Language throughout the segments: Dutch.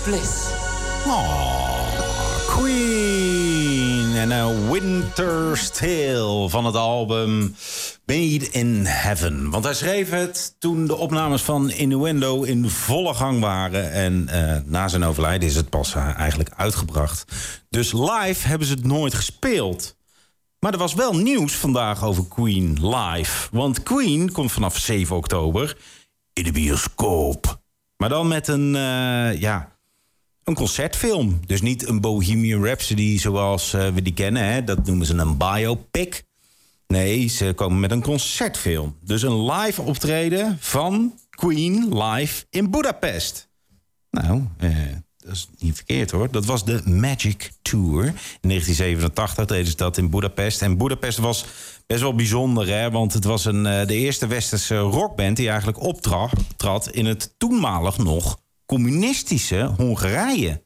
bliss. Queen en A Winter's Tale van het album Made in Heaven. Want hij schreef het toen de opnames van Innuendo in volle gang waren. En na zijn overlijden is het pas eigenlijk uitgebracht. Dus live hebben ze het nooit gespeeld. Maar er was wel nieuws vandaag over Queen live. Want Queen komt vanaf 7 oktober in de bioscoop. Maar dan met een concertfilm. Dus niet een Bohemian Rhapsody zoals we die kennen. Hè? Dat noemen ze een biopic. Nee, ze komen met een concertfilm. Dus een live optreden van Queen live in Budapest. Nou, dat is niet verkeerd hoor. Dat was de Magic Tour. In 1987 deden ze dat in Budapest. En Budapest was best wel bijzonder, hè? Want het was de eerste westerse rockband die eigenlijk optrad in het toenmalig nog communistische Hongarije.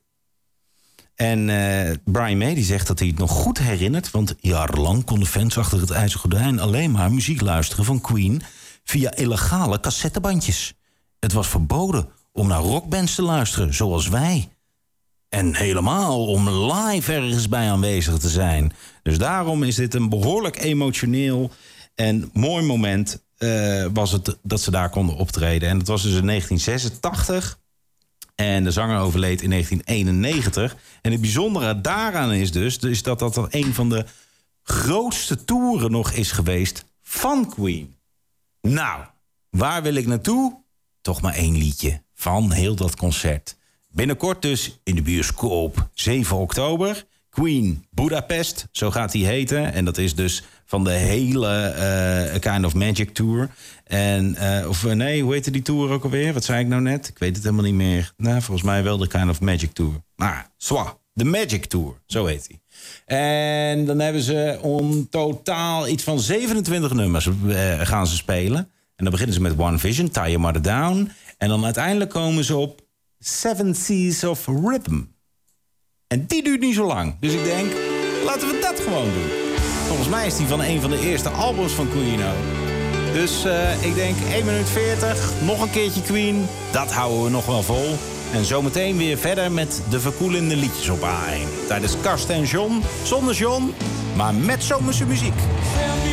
En Brian May die zegt dat hij het nog goed herinnert, want jarenlang konden fans achter het ijzeren gordijn alleen maar muziek luisteren van Queen via illegale cassettebandjes. Het was verboden om naar rockbands te luisteren, zoals wij. En helemaal om live ergens bij aanwezig te zijn. Dus daarom is dit een behoorlijk emotioneel en mooi moment was het dat ze daar konden optreden. En dat was dus in 1986. En de zanger overleed in 1991. En het bijzondere daaraan is dus dat dat een van de grootste toeren nog is geweest van Queen. Nou, waar wil ik naartoe? Toch maar 1 liedje van heel dat concert. Binnenkort dus in de bioscoop. 7 oktober. Queen Budapest, zo gaat hij heten. En dat is dus van de hele Kind of Magic Tour. En, hoe heette die tour ook alweer? Wat zei ik nou net? Ik weet het helemaal niet meer. Nou, volgens mij wel de Kind of Magic Tour. Maar, de Magic Tour, zo heet hij. En dan hebben ze om totaal iets van 27 nummers gaan ze spelen. En dan beginnen ze met One Vision, Tie Your Mother Down. En dan uiteindelijk komen ze op Seven Seas of Rhythm. En die duurt niet zo lang. Dus ik denk, laten we dat gewoon doen. Volgens mij is die van een van de eerste albums van Queen. Dus ik denk 1 minuut 40, nog een keertje Queen. Dat houden we nog wel vol. En zometeen weer verder met de verkoelende liedjes op A1. Tijdens Karsten en John, zonder John, maar met zomerse muziek.